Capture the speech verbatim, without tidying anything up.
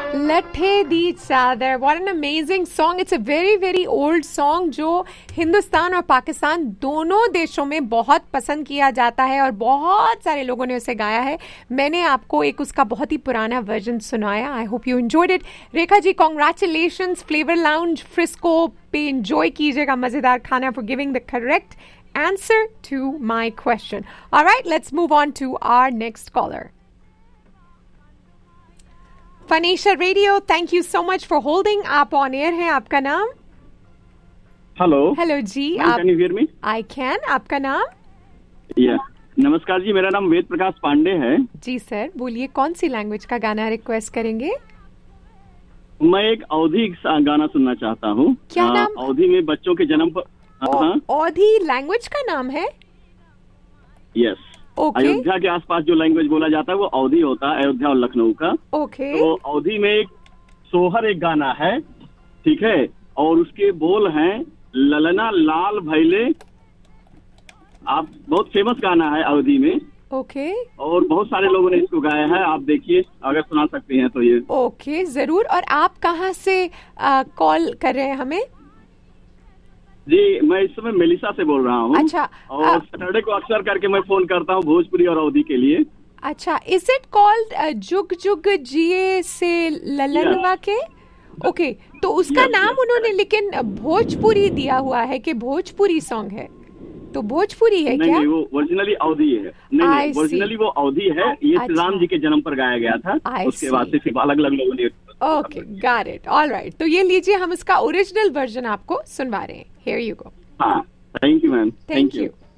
लट्ठे दी चादर, what an amazing song. It's a very very old song जो हिंदुस्तान और पाकिस्तान दोनों देशों में बहुत पसंद किया जाता है और बहुत सारे लोगों ने उसे गाया है. मैंने आपको एक उसका बहुत ही पुराना वर्जन सुनाया. I hope you enjoyed it. Rekha ji, congratulations. Flavour lounge Frisco पे एंजॉय कीजिएगा मजेदार खाना for giving the correct answer to my question. All right, let's move on to our next caller. Phanisha Radio, thank you so much for holding. आप on air हैं. आपका नाम? Hello. Hello जी. आप can you hear me? I can. आपका नाम? या नमस्कार जी, मेरा नाम वेद प्रकाश पांडे है. जी सर, बोलिए कौन सी लैंग्वेज का गाना रिक्वेस्ट करेंगे? मैं एक अवधी गाना सुनना चाहता हूँ. क्या नाम? अवधी में बच्चों के जन्म पर. अवधी लैंग्वेज का नाम है? यस. ओके. अयोध्या के आसपास जो लैंग्वेज बोला जाता है वो अवधी होता है, अयोध्या और लखनऊ का. ओके. तो अवधी में एक सोहर एक गाना है, ठीक है, और उसके बोल हैं ललना लाल भैले. आप बहुत फेमस गाना है अवधी में. ओके. और बहुत सारे लोगों ने इसको गाया है. आप देखिए अगर सुना सकते हैं तो ये. ओके, जरूर. और आप कहाँ से कॉल कर रहे हैं हमें? जी, मैं इस समय मेलिसा से बोल रहा हूँ. अच्छा. और सैटरडे को अक्सर करके मैं फोन करता हूँ भोजपुरी और अवधी के लिए. अच्छा. इज इट कॉल्ड जुग जुग जिए से ललनवा के? ओके. तो उसका yes, नाम yes, उन्होंने लेकिन भोजपुरी दिया हुआ है कि भोजपुरी सॉन्ग है, तो भोजपुरी है नहीं, क्या? नहीं, वो ओरिजिनली अवधी है. नहीं नहीं, ओरिजिनली वो अवधी है. ये अच्छा. श्री राम जी के जन्म पर गाया गया था. I उसके बाद से फिर अलग अलग लोगों ने. Okay, got it. ऑलराइट. तो ये लीजिए, हम इसका ओरिजिनल वर्जन आपको सुनवा रहे हैं. Here you go. हाँ, thank you ma'am. Thank you.